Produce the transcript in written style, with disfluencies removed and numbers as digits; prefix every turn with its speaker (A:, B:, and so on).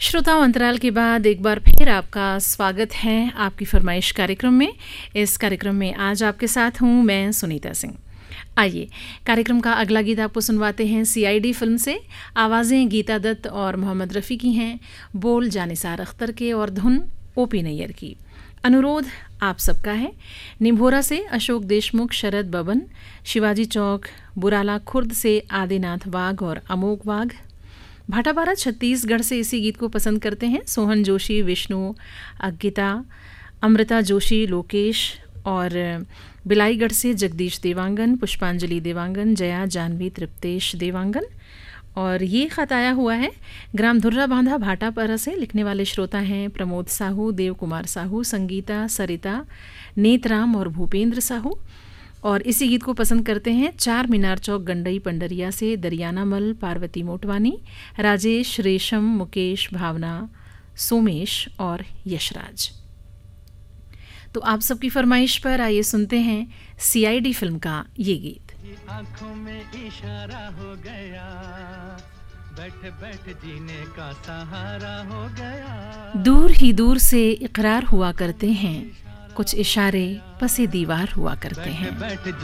A: श्रोताओं, अंतराल के बाद एक बार फिर आपका स्वागत है आपकी फरमाइश कार्यक्रम में। इस कार्यक्रम में आज आपके साथ हूँ मैं सुनीता सिंह। आइए कार्यक्रम का अगला गीत आपको सुनवाते हैं सीआईडी फिल्म से। आवाज़ें गीता दत्त और मोहम्मद रफ़ी की हैं, बोल जानिसार अख्तर के और धुन ओपी नैयर की। अनुरोध आप सबका है। निभोरा से अशोक देशमुख, शरद बबन, शिवाजी चौक, बुराला खुर्द से आदिनाथ वाघ और अमोक वाघ, भाटापारा छत्तीसगढ़ से इसी गीत को पसंद करते हैं सोहन जोशी, विष्णु अज्ञिता, अमृता जोशी, लोकेश और बिलाईगढ़ से जगदीश देवांगन, पुष्पांजलि देवांगन, जया जानवी, तृप्तेश देवांगन। और ये ख़त आया हुआ है ग्राम धुर्रा बांधा भाटापारा से। लिखने वाले श्रोता हैं प्रमोद साहू, देव कुमार साहू, संगीता, सरिता, नेतराम और भूपेंद्र साहू। और इसी गीत को पसंद करते हैं चार मीनार चौक, गंडई पंडरिया से दरियानामल, पार्वती मोटवानी, राजेश, रेशम, मुकेश, भावना, सोमेश और यशराज। तो आप सबकी फरमाइश पर आइए सुनते हैं सीआईडी फिल्म का ये गीत।
B: आंखों में इशारा हो गया, बैठ बैठ जीने का सहारा हो गया।
A: दूर ही दूर से इकरार हुआ करते हैं, कुछ इशारे पसे दीवार हुआ करते हैं।